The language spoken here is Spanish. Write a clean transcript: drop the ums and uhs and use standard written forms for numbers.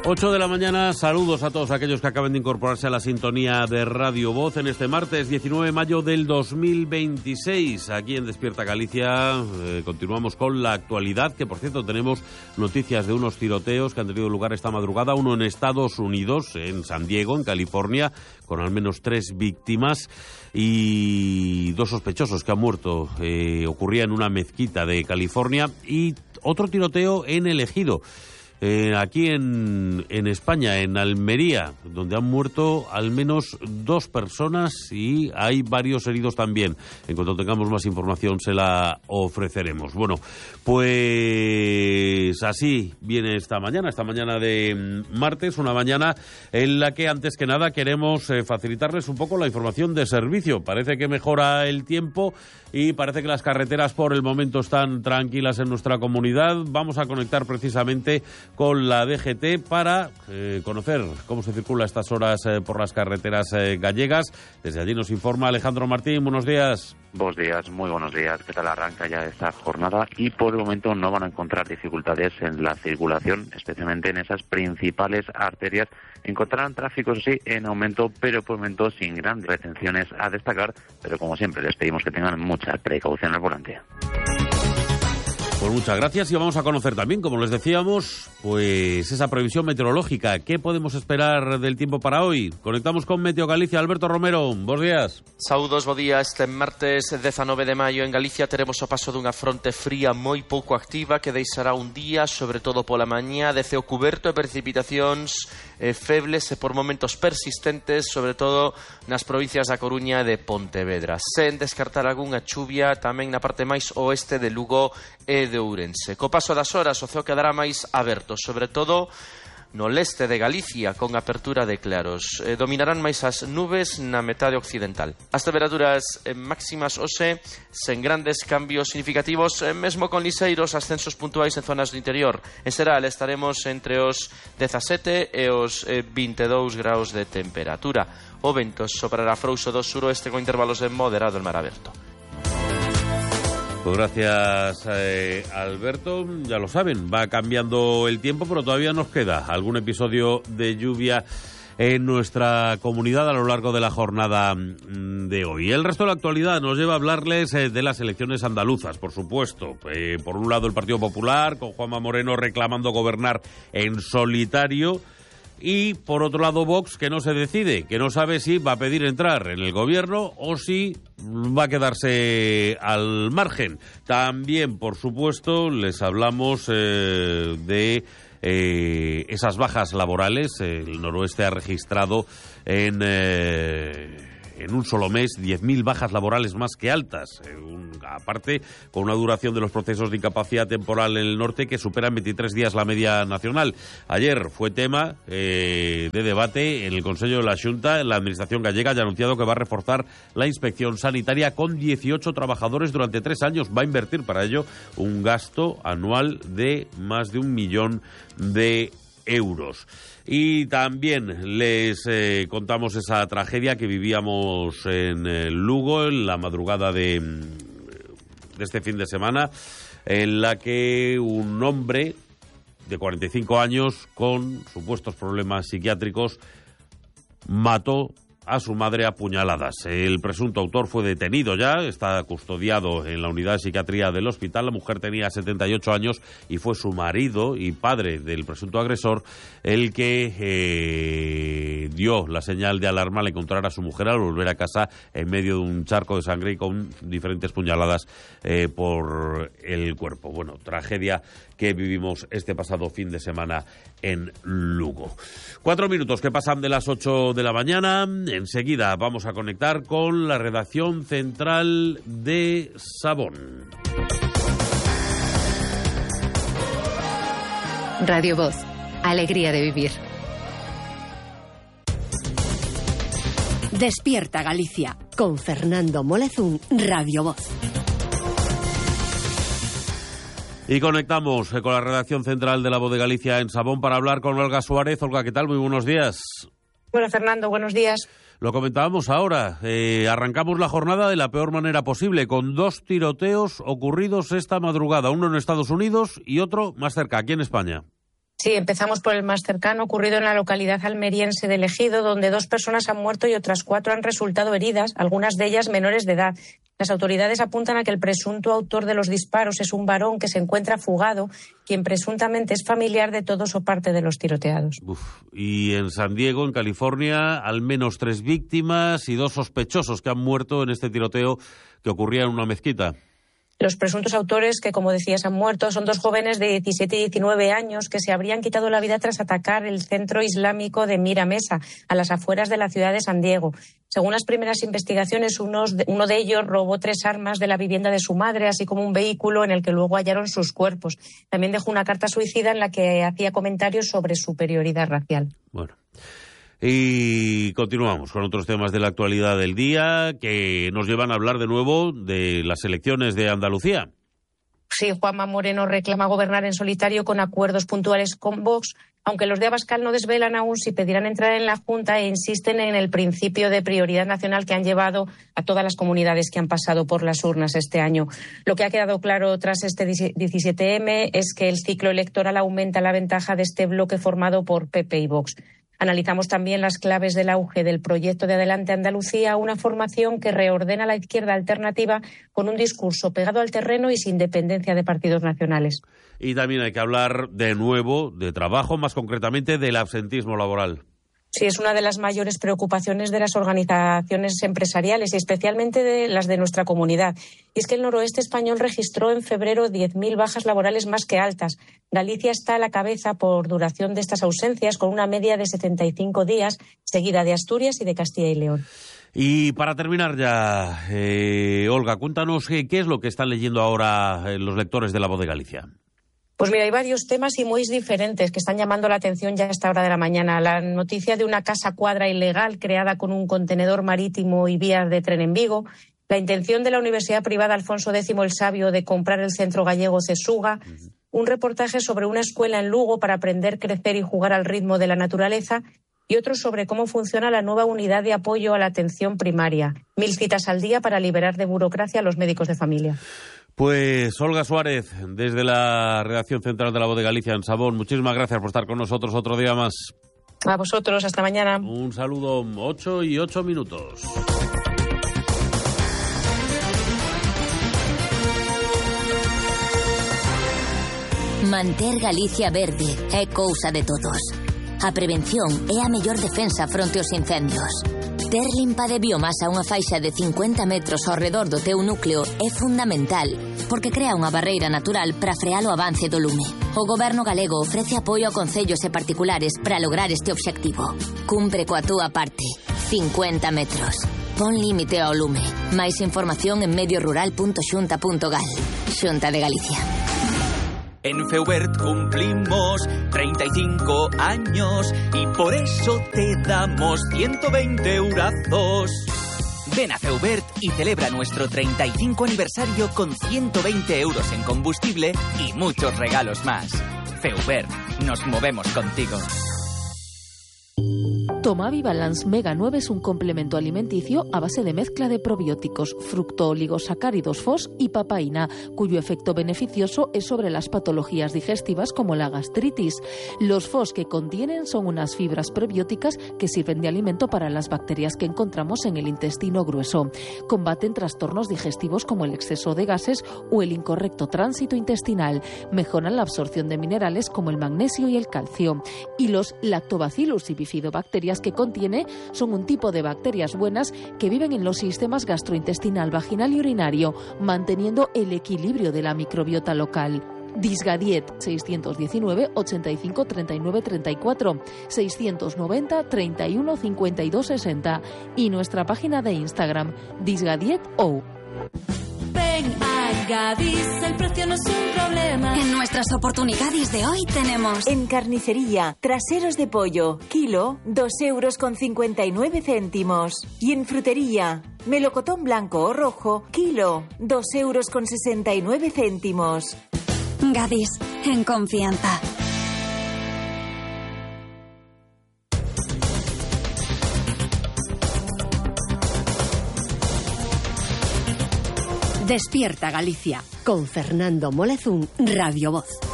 8 de la mañana, saludos a todos aquellos que acaben de incorporarse a la sintonía de Radio Voz en este martes 19 de mayo del 2026. Aquí en Despierta Galicia continuamos con la actualidad, que por cierto tenemos noticias de unos tiroteos que han tenido lugar esta madrugada, uno en Estados Unidos, en San Diego, en California, con al menos 3 víctimas y 2 sospechosos que han muerto. Ocurría en una mezquita de California, y otro tiroteo en El Ejido. Aquí en España, en Almería, donde han muerto al menos 2 personas y hay varios heridos también. En cuanto tengamos más información se la ofreceremos. Bueno, pues así viene esta mañana de martes, una mañana en la que antes que nada queremos facilitarles un poco la información de servicio. Parece que mejora el tiempo y parece que las carreteras por el momento están tranquilas en nuestra comunidad. Vamos a conectar precisamente con la DGT para conocer cómo se circula a estas horas por las carreteras gallegas. Desde allí nos informa Alejandro Martín. Buenos días. Buenos días, muy buenos días. ¿Qué tal arranca ya esta jornada? Y por el momento no van a encontrar dificultades en la circulación, especialmente en esas principales arterias. Encontrarán tráfico, sí, en aumento, pero por el momento sin grandes retenciones a destacar. Pero como siempre, les pedimos que tengan mucha precaución al volante. Pues muchas gracias, y vamos a conocer también, como les decíamos, pues esa previsión meteorológica. ¿Qué podemos esperar del tiempo para hoy? Conectamos con Meteo Galicia. Alberto Romero, buenos días. Saúdos, bo día. Este martes 19 de maio en Galicia teremos o paso dunha fronte fría moi pouco activa que deixará un día, sobre todo pola mañá, de ceo cuberto e precipitacións febles e por momentos persistentes, sobre todo nas provincias da Coruña e de Pontevedra, sen descartar algunha chuvia tamén na parte máis oeste de Lugo e de Ourense. Co paso das horas o ceo quedará máis aberto, sobre todo no leste de Galicia, con apertura de claros. Dominarán máis as nubes na metade occidental. As temperaturas máximas hoxe sen grandes cambios significativos, mesmo con liseiros ascensos puntuais en zonas do interior. En xeral estaremos entre os 17 e os 22 graus de temperatura. O vento soprará frouxo do suroeste con intervalos de moderado en mar aberto. Pues gracias, Alberto. Ya lo saben, va cambiando el tiempo, pero todavía nos queda algún episodio de lluvia en nuestra comunidad a lo largo de la jornada de hoy. El resto de la actualidad nos lleva a hablarles de las elecciones andaluzas, por supuesto. Por un lado, el Partido Popular, con Juanma Moreno reclamando gobernar en solitario. Y por otro lado, Vox, que no se decide, que no sabe si va a pedir entrar en el gobierno o si va a quedarse al margen. También, por supuesto, les hablamos de esas bajas laborales. El noroeste ha registrado en un solo mes 10.000 bajas laborales más que altas, aparte con una duración de los procesos de incapacidad temporal en el norte que supera en 23 días la media nacional. Ayer fue tema de debate en el Consejo de la Xunta. La Administración gallega ya ha anunciado que va a reforzar la inspección sanitaria con 18 trabajadores durante 3 años. Va a invertir para ello un gasto anual de más de 1 millón de euros. Y también les contamos esa tragedia que vivíamos en Lugo en la madrugada de este fin de semana, en la que un hombre de 45 años con supuestos problemas psiquiátricos mató a su madre a puñaladas. El presunto autor fue detenido ya, está custodiado en la unidad de psiquiatría del hospital. La mujer tenía 78 años y fue su marido y padre del presunto agresor el que dio la señal de alarma al encontrar a su mujer al volver a casa en medio de un charco de sangre y con diferentes puñaladas por el cuerpo. Bueno, tragedia que vivimos este pasado fin de semana en Lugo. 4 minutos que pasan de las 8 de la mañana. Enseguida vamos a conectar con la redacción central de Sabón. Radio Voz, alegría de vivir. Despierta Galicia, con Fernando Molezún, Radio Voz. Y conectamos con la redacción central de La Voz de Galicia en Sabón para hablar con Olga Suárez. Olga, ¿qué tal? Muy buenos días. Bueno, Fernando, buenos días. Lo comentábamos ahora. Arrancamos la jornada de la peor manera posible, con 2 tiroteos ocurridos esta madrugada. Uno en Estados Unidos y otro más cerca, aquí en España. Sí, empezamos por el más cercano, ocurrido en la localidad almeriense de Ejido, donde 2 personas han muerto y otras 4 han resultado heridas, algunas de ellas menores de edad. Las autoridades apuntan a que el presunto autor de los disparos es un varón que se encuentra fugado, quien presuntamente es familiar de todos o parte de los tiroteados. Y en San Diego, en California, al menos 3 víctimas y 2 sospechosos que han muerto en este tiroteo que ocurría en una mezquita. Los presuntos autores, que como decías han muerto, son 2 jóvenes de 17 y 19 años que se habrían quitado la vida tras atacar el centro islámico de Mira Mesa, a las afueras de la ciudad de San Diego. Según las primeras investigaciones, uno de ellos robó 3 armas de la vivienda de su madre, así como un vehículo en el que luego hallaron sus cuerpos. También dejó una carta suicida en la que hacía comentarios sobre superioridad racial. Bueno. Y continuamos con otros temas de la actualidad del día que nos llevan a hablar de nuevo de las elecciones de Andalucía. Sí, Juanma Moreno reclama gobernar en solitario con acuerdos puntuales con Vox, aunque los de Abascal no desvelan aún si pedirán entrar en la Junta e insisten en el principio de prioridad nacional que han llevado a todas las comunidades que han pasado por las urnas este año. Lo que ha quedado claro tras este 17M es que el ciclo electoral aumenta la ventaja de este bloque formado por PP y Vox. Analizamos también las claves del auge del proyecto de Adelante Andalucía, una formación que reordena la izquierda alternativa con un discurso pegado al terreno y sin dependencia de partidos nacionales. Y también hay que hablar de nuevo de trabajo, más concretamente del absentismo laboral. Sí, es una de las mayores preocupaciones de las organizaciones empresariales y especialmente de las de nuestra comunidad. Y es que el noroeste español registró en febrero 10.000 bajas laborales más que altas. Galicia está a la cabeza por duración de estas ausencias, con una media de 75 días, seguida de Asturias y de Castilla y León. Y para terminar ya, Olga, cuéntanos qué es lo que están leyendo ahora los lectores de La Voz de Galicia. Pues mira, hay varios temas y muy diferentes que están llamando la atención ya a esta hora de la mañana. La noticia de una casa cuadra ilegal creada con un contenedor marítimo y vías de tren en Vigo. La intención de la Universidad Privada Alfonso X el Sabio de comprar el centro gallego Cesuga. Un reportaje sobre una escuela en Lugo para aprender, crecer y jugar al ritmo de la naturaleza. Y otro sobre cómo funciona la nueva unidad de apoyo a la atención primaria. 1000 citas al día para liberar de burocracia a los médicos de familia. Pues Olga Suárez, desde la redacción central de La Voz de Galicia en Sabón, muchísimas gracias por estar con nosotros otro día más. A vosotros, hasta mañana. Un saludo, 8:08. Manter Galicia verde é cousa de todos. A prevención é a mellor defensa fronte aos incendios. Ter limpa de biomasa unha faixa de 50 metros ao redor do teu núcleo é fundamental, porque crea unha barreira natural para frear o avance do lume. O Goberno galego ofrece apoio a concellos e particulares para lograr este obxectivo. Cumpre coa túa parte. 50 metros. Pon límite ao lume. Máis información en mediorural.xunta.gal. Xunta de Galicia. En Feubert cumplimos 35 años y por eso te damos 120 eurazos. Ven a Feubert y celebra nuestro 35 aniversario con 120 euros en combustible y muchos regalos más. Feubert, nos movemos contigo. Tomavi Balance Mega 9 es un complemento alimenticio a base de mezcla de probióticos, fructooligosacáridos FOS y papaína, cuyo efecto beneficioso es sobre las patologías digestivas como la gastritis. Los FOS que contienen son unas fibras prebióticas que sirven de alimento para las bacterias que encontramos en el intestino grueso. Combaten trastornos digestivos como el exceso de gases o el incorrecto tránsito intestinal. Mejoran la absorción de minerales como el magnesio y el calcio. Y los Lactobacillus y bifidobacterias que contiene son un tipo de bacterias buenas que viven en los sistemas gastrointestinal, vaginal y urinario, manteniendo el equilibrio de la microbiota local. Disgadiet 619 85 39 34 690 31 52 60 y nuestra página de Instagram disgadietou. Ven a Gadis, el precio no es un problema. En nuestras oportunidades de hoy tenemos... En carnicería, traseros de pollo, kilo, 2,59 €. Y en frutería, melocotón blanco o rojo, kilo, 2,69 €. Gadis, en confianza. Despierta Galicia, con Fernando Molezún, Radio Voz.